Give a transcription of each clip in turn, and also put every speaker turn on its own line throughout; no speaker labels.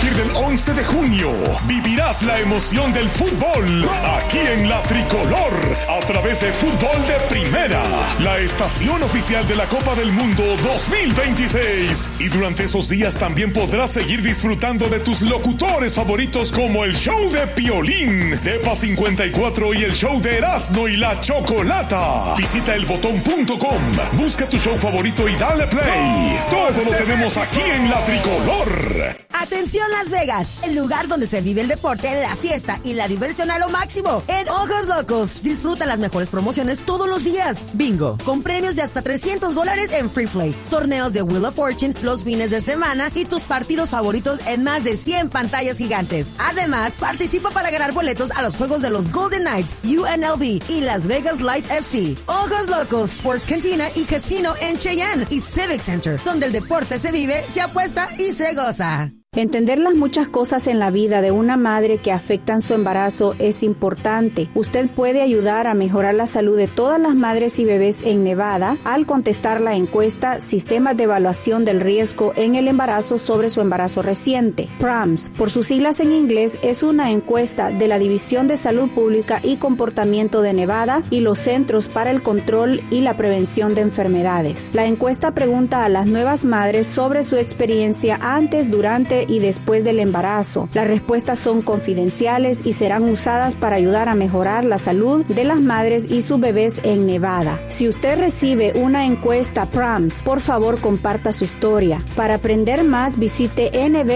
partir del 11 de junio, vivirás la emoción del fútbol aquí en La Tricolor, a través de Fútbol de Primera, la estación oficial de la Copa del Mundo 2026. Y durante esos días también podrás seguir disfrutando de tus locutores favoritos como el show de Piolín, Tepa 54 y el show de Erasmo y la Chocolata. Visita elbotón.com, busca tu show favorito y dale play. Todo lo tenemos aquí en La Tricolor.
Atención Las Vegas, el lugar donde se vive el deporte, la fiesta y la diversión a lo máximo. En Ojos Locos, disfruta las mejores promociones todos los días. Bingo, con premios de hasta $300 en Free Play, torneos de Wheel of Fortune los fines de semana y tus partidos favoritos en más de 100 pantallas gigantes. Además, participa para ganar boletos a los juegos de los Golden Knights, UNLV y Las Vegas Lights FC. Ojos Locos, Sports Cantina y Casino en Cheyenne y Civic Center, donde el deporte se vive, se apuesta y se goza.
Entender las muchas cosas en la vida de una madre que afectan su embarazo es importante. Usted puede ayudar a mejorar la salud de todas las madres y bebés en Nevada al contestar la encuesta Sistemas de Evaluación del Riesgo en el Embarazo sobre su embarazo reciente. PRAMS, por sus siglas en inglés, es una encuesta de la División de Salud Pública y Comportamiento de Nevada y los Centros para el Control y la Prevención de Enfermedades. La encuesta pregunta a las nuevas madres sobre su experiencia antes, durante y después del embarazo. Las respuestas son confidenciales y serán usadas para ayudar a mejorar la salud de las madres y sus bebés en Nevada. Si usted recibe una encuesta PRAMS, por favor comparta su historia. Para aprender más, visite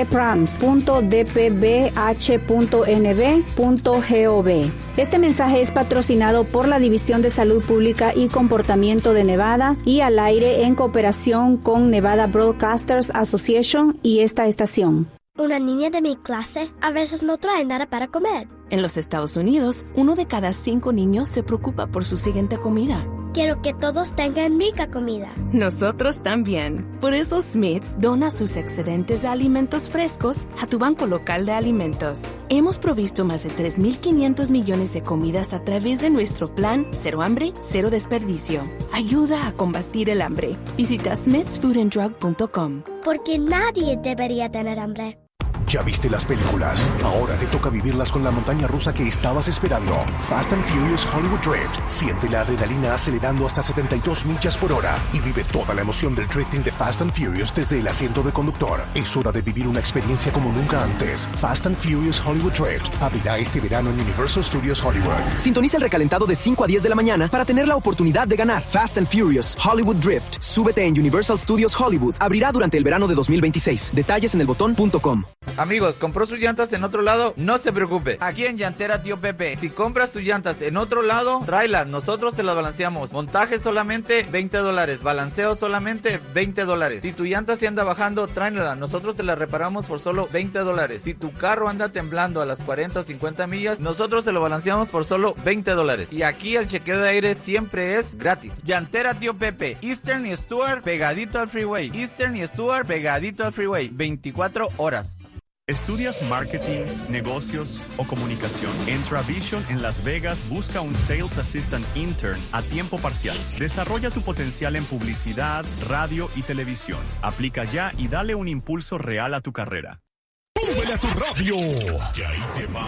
nbprams.dpbh.nv.gov. Este mensaje es patrocinado por la División de Salud Pública y Comportamiento de Nevada y al aire en cooperación con Nevada Broadcasters Association y esta estación.
Una niña de mi clase a veces no trae nada para comer.
En los Estados Unidos, 1 de cada 5 niños se preocupa por su siguiente comida.
Quiero que todos tengan rica comida.
Nosotros también. Por eso Smith's dona sus excedentes de alimentos frescos a tu banco local de alimentos. Hemos provisto más de 3.500 millones de comidas a través de nuestro plan Cero Hambre, Cero Desperdicio. Ayuda a combatir el hambre. Visita smithsfoodanddrug.com.
Porque nadie debería tener hambre.
¿Ya viste las películas? Ahora te toca vivirlas con la montaña rusa que estabas esperando. Fast and Furious Hollywood Drift. Siente la adrenalina acelerando hasta 72 millas por hora y vive toda la emoción del drifting de Fast and Furious desde el asiento de conductor. Es hora de vivir una experiencia como nunca antes. Fast and Furious Hollywood Drift abrirá este verano en Universal Studios Hollywood.
Sintoniza el recalentado de 5 a 10 de la mañana para tener la oportunidad de ganar. Fast and Furious Hollywood Drift. Súbete en Universal Studios Hollywood. Abrirá durante el verano de 2026. Detalles en elbotón.com.
Amigos, ¿compró sus llantas en otro lado? No se preocupe. Aquí en Llantera Tío Pepe, si compras sus llantas en otro lado, tráelas, nosotros se las balanceamos. Montaje solamente $20, balanceo solamente $20. Si tu llanta se anda bajando, tráela, nosotros te la reparamos por solo $20. Si tu carro anda temblando a las 40 o 50 millas, nosotros te lo balanceamos por solo $20. Y aquí el chequeo de aire siempre es gratis. Llantera Tío Pepe, Eastern y Stuart pegadito al freeway. Eastern y Stuart pegadito al freeway, 24 horas.
¿Estudias marketing, negocios o comunicación? En Travision en Las Vegas busca un Sales Assistant Intern a tiempo parcial. Desarrolla tu potencial en publicidad, radio y televisión. Aplica ya y dale un impulso real a tu carrera.
¡Súbele a tu radio! Que ahí te va